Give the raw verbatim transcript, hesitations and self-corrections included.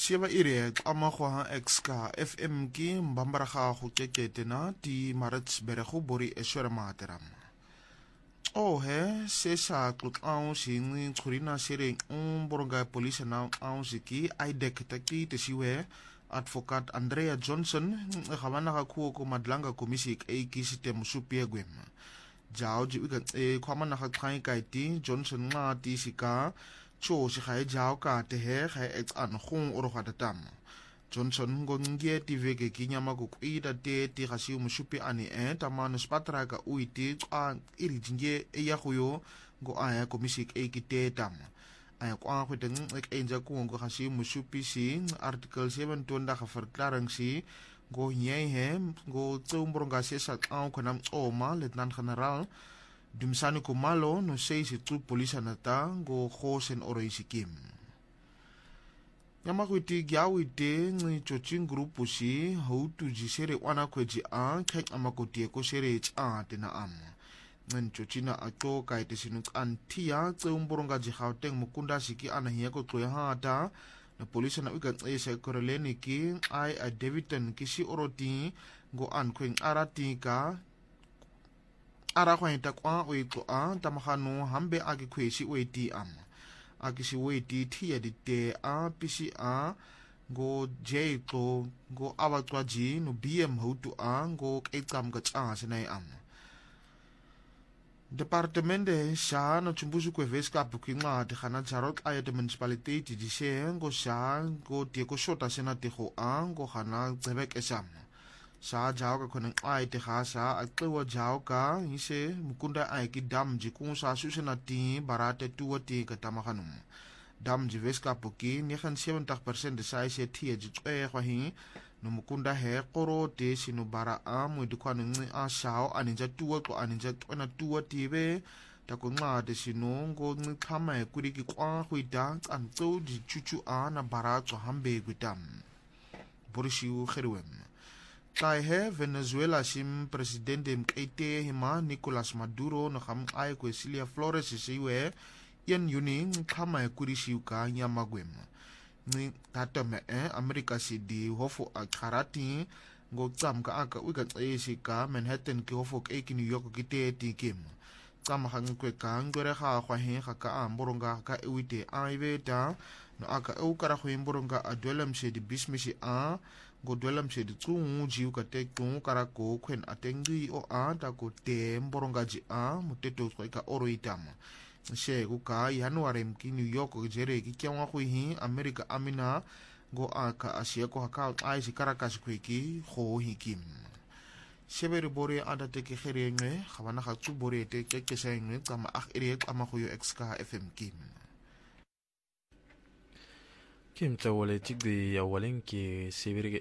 Sheba ire amagoha exka F M ki mbambaraga go keketena di marits berego bori eswere materam. Oh he se sa kluk au singi tsurina sering um boronga police na au siki aidek taki te siwe advokat Andrea Johnson gawana ga kuo ko madlanga komisi e ki sistem supie gwem. Jao ji wiga e kwamana ga tkhai kaiti Johnson nga ti sika cho si khai jao ka te he khai ex an khung oro ga tam. Johnson go ngie ti veke ki nyama go ida te ti ga si musupi ani e tamana spatra ka uiti a iri jinge e ya khoyo go aya komisi e ki te tam. Aya kwa go teng ek enja ku go ga si musupi si article seven tonda ga verklaring si go nye he go tsumboronga se sa au kana oma lieutenant general Dumsani Kumalo no sei si tu polisa nata go khosen oroisikim. Yamakuiti gyawite ngi chochin grupu si hautu ji sere wana kweji a kek amakotie ko sere cha tena am. Ngan chochina ato kaite sinuk antia tsumboronga ji hauteng mukunda siki anahia ko tloya hata na polisa na ugan e se koreleni ki ai a Davidton kisi oroti go an kweng arati ka ara kwa ita kwa oito a tamahano hambe agi kwesi oiti am agi si oiti tia di te a pisi a go j to go awatwa ji no bm houtu a go ekam ka cha senai am Departemente sa no chumbusu kwe veska pukinga te khana charot aya de municipality di se go sa go te ko shota sena te ho a go khana tsebek esam sa jao ka konen ai te khasa atwa jao ka ise mukunda ai ki dam ji ku sa susena ti barate tuwa ti ka tamahanum dam ji veska puki seventy percent de sai se ti ji twe kwa hi no mukunda he koro te sinu bara a mu di kwanu ngi a sao aninja tuwa ko aninja twana tuwa ti be ta ko nga de sinu ngo ngi khama e kuri ki kwa huida an tso di chuchu a na bara tso hambe gwitam borishiu kherwem tai he Venezuela sim presidente mkete hima Nicolas Maduro no kham ai ko Celia Flores siwe yen yuni khama e kuri shiuka nyamagwem ni tatame e America si di hofo a karati go tsam ka aka uga e si ka Manhattan ki hofo e ki New York ki te ti kim tsam hang kwe ka ngore kha khwa he kha ka amboronga ka e wite ai veta no aka e ukara khwe mboronga adwelam se di bismisi a go dwelam se di tsungu ji ka te tsungu kara ko khwen atengi o a ta ko te mboronga ji a muteto ka oro itama she ku ka January ki New York jere ki kyangwa khu hi America amina go aka asia ko ka ai si Caracas ku ki ho hi kim shebere bore ada te ke kherenge khawana kha tsu bore te ke ke sengwe kama akh ere kama khu yo exka F M kim kim tawale tigdi awalin ki sibirge